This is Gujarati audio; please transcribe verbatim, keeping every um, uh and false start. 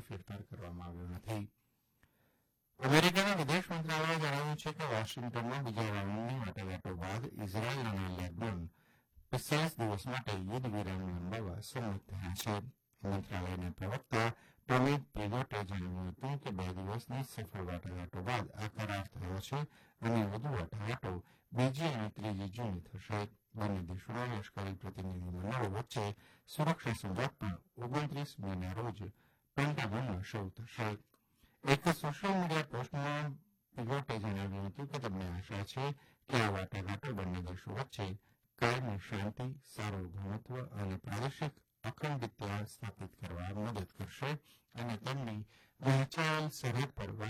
ફેરફાર કરવામાં આવ્યો નથી. અમેરિકાના વિદેશ મંત્રાલયે જણાવ્યું છે કે વોશિંગ્ટનમાં બીજા રાઉન્ડની વાટાઘાટો બાદ ઇઝરાયલ અને લેબનોન પિસ્તાલીસ દિવસ માટે યુદ્ધ વિરામ લંબાવવા સંમત થયા છે. મંત્રાલયના પ્રવક્તા ટોમી પ્રિગોટે જણાવ્યું હતું કે બે દિવસની સફળ વાટાઘાટો બાદ આ કરાર થયો છે અને વધુ વાટાઘાટો બીજી અને ત્રીજી જૂને થશે. બંને દેશોના લશ્કરી પ્રતિનિધિમંડળો વચ્ચે સુરક્ષા સંવાદ પણ ઓગણત્રીસ મેના રોજ પેન્ટાગોનમાં શરૂ થશે. એક સોશિયલ મીડિયા પોસ્ટમાં પિગોટે જણાવ્યું હતું કે તેમને આશા છે કે આ વાટાઘાટો બંને દેશો વચ્ચે કાયમી શાંતિ, સાર્વભૌમત્વ અને પ્રાદેશિક અખંડિતતા સ્થાપિત કરવા મદદ કરશે અને તેમની વહેંચાયેલ સરહદ પર